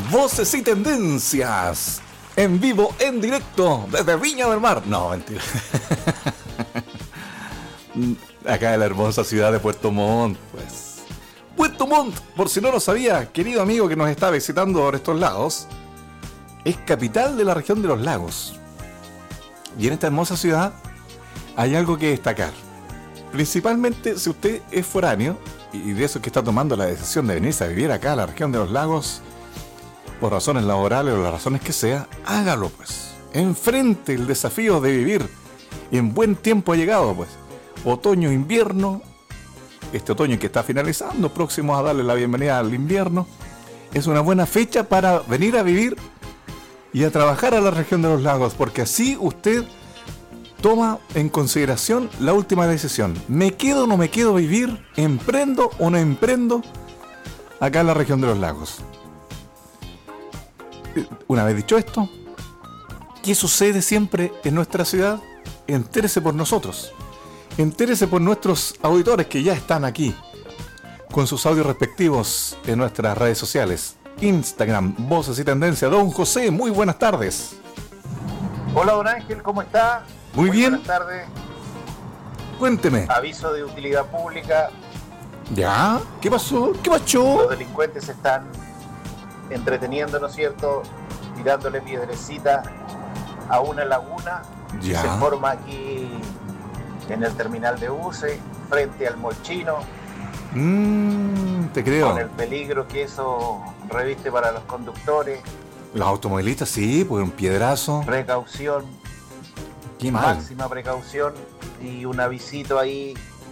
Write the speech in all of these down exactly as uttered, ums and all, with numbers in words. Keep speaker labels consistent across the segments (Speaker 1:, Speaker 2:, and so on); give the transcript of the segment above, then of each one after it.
Speaker 1: Voces y Tendencias, en vivo, en directo, desde Viña del Mar. No, mentira. Acá en la hermosa ciudad de Puerto Montt, pues. Puerto Montt, por si no lo sabía, querido amigo que nos está visitando por estos lados, es capital de la región de los lagos. Y en esta hermosa ciudad hay algo que destacar. Principalmente si usted es foráneo, y de eso que está tomando la decisión de venirse a vivir acá a la región de los lagos, por razones laborales o las razones que sea, hágalo pues. Enfrente el desafío de vivir. Y en buen tiempo ha llegado pues. Otoño, invierno. Este otoño que está finalizando, próximos a darle la bienvenida al invierno. Es una buena fecha para venir a vivir y a trabajar a la región de los lagos, porque así usted toma en consideración la última decisión. ¿Me quedo o no me quedo a vivir? ¿Emprendo o no emprendo acá en la región de los lagos? Una vez dicho esto, ¿qué sucede siempre en nuestra ciudad? Entérese por nosotros. Entérese por nuestros auditores que ya están aquí con sus audios respectivos en nuestras redes sociales. Instagram, Voces y Tendencias. Don José, muy buenas tardes.
Speaker 2: Hola, don Ángel, ¿cómo está?
Speaker 1: Muy, muy bien.
Speaker 2: Buenas tardes.
Speaker 1: Cuénteme.
Speaker 2: Aviso de utilidad pública.
Speaker 1: ¿Ya? ¿Qué pasó? ¿Qué pasó?
Speaker 2: Los delincuentes se están entreteniendo, ¿no es cierto? Tirándole piedrecita a una laguna que
Speaker 1: ya
Speaker 2: se forma aquí en el terminal de buses, frente al Molchino.
Speaker 1: Mmm, te creo.
Speaker 2: Con el peligro que eso reviste para los conductores.
Speaker 1: Los automovilistas, sí, pues un piedrazo.
Speaker 2: Precaución.
Speaker 1: Qué mal.
Speaker 2: Máxima precaución y un avisito ahí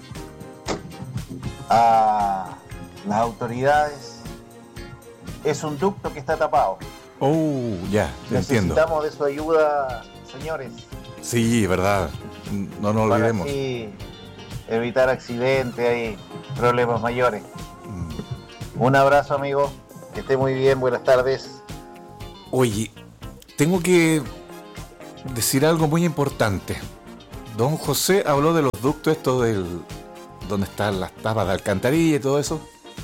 Speaker 2: a las autoridades. Es un ducto que está tapado.
Speaker 1: Oh, ya, te entiendo.
Speaker 2: Necesitamos de su ayuda, señores.
Speaker 1: Sí, verdad. No nos olvidemos.
Speaker 2: Para así evitar accidentes y problemas mayores. Mm. Un abrazo, amigo. Que esté muy bien. Buenas tardes.
Speaker 1: Oye, tengo que decir algo muy importante. Don José habló de los ductos, esto del donde están las tapas de alcantarilla y todo eso.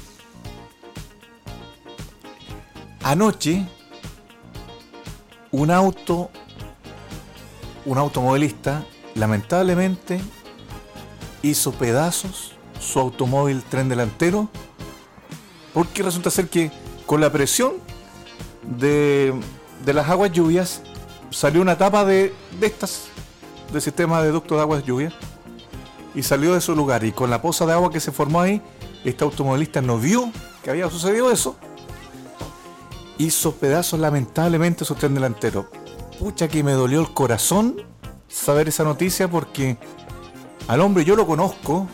Speaker 1: Anoche, un auto, un automovilista, lamentablemente, hizo pedazos su automóvil tren delantero, porque resulta ser que con la presión de, de las aguas lluvias salió una tapa de, de estas, del sistema de ducto de aguas lluvias, y salió de su lugar, y con la poza de agua que se formó ahí, este automovilista no vio que había sucedido eso. Hizo pedazos lamentablemente su tren delantero. Pucha que me dolió el corazón saber esa noticia, porque al hombre yo lo conozco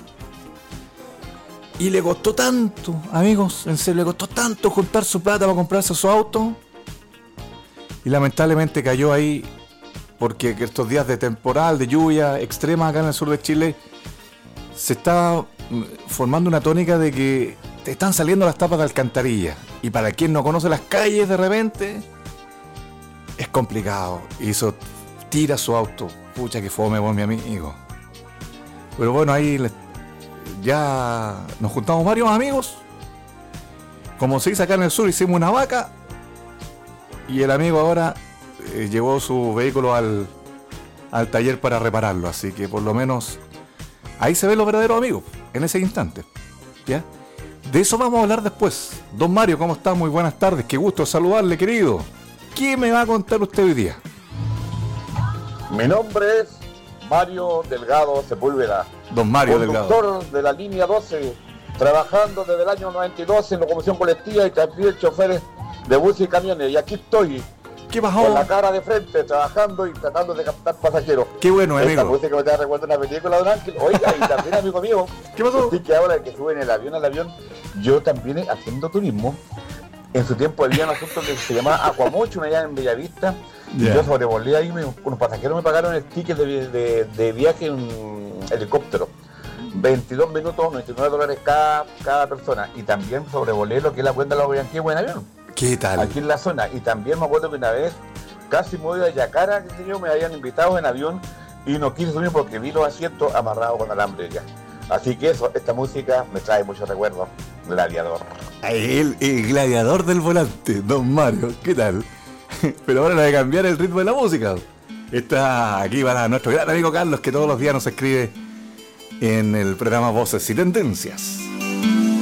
Speaker 1: y le costó tanto, amigos, en serio, le costó tanto juntar su plata para comprarse su auto, y lamentablemente cayó ahí porque estos días de temporal, de lluvia extrema acá en el sur de Chile, se está formando una tónica de que te están saliendo las tapas de alcantarilla. Y para quien no conoce las calles de repente, es complicado. Y eso tira su auto. Pucha que fome, vos, mi amigo. Pero bueno, ahí ya nos juntamos varios amigos. Como se dice acá en el sur, hicimos una vaca. Y el amigo ahora eh, llevó su vehículo al, al taller para repararlo. Así que por lo menos ahí se ven los verdaderos amigos, en ese instante. ¿Ya? De eso vamos a hablar después. Don Mario, ¿cómo está? Muy buenas tardes. Qué gusto saludarle, querido. ¿Qué me va a contar usted hoy día?
Speaker 3: Mi nombre es Mario Delgado Sepúlveda.
Speaker 1: Don Mario Delgado.
Speaker 3: Conductor de la línea doce, trabajando desde el año noventa y dos en locomoción colectiva y también choferes de buses y camiones. Y aquí estoy.
Speaker 1: ¿Qué pasó?
Speaker 3: Con la cara de frente, trabajando y tratando de captar pasajeros.
Speaker 1: Qué bueno, amigo.
Speaker 3: Esta música me da recuerdo una película, don Ángel. Oiga, y también, amigo mío.
Speaker 1: ¿Qué pasó?
Speaker 3: Así que ahora que sube en el avión al avión, yo también haciendo turismo. En su tiempo había un asunto que se llamaba Aquamocho, allá en Bellavista. Yeah. Y yo sobrevolé ahí, me, unos pasajeros me pagaron el ticket de, de, de viaje en helicóptero. veintidós minutos, noventa y nueve dólares cada, cada persona. Y también sobrevolé lo que es la Puente de la Oyanquihue en avión.
Speaker 1: ¿Qué tal?
Speaker 3: Aquí en la zona. Y también me acuerdo que una vez casi me voy a Yacara, que sé yo, me habían invitado en avión y no quise subir porque vi los asientos amarrados con alambre ya. Así que eso, esta música me trae muchos recuerdos del aviador.
Speaker 1: El, el gladiador del volante, don Mario, ¿qué tal? Pero ahora la de cambiar el ritmo de la música. Está aquí para nuestro gran amigo Carlos, que todos los días nos escribe en el programa Voces y Tendencias.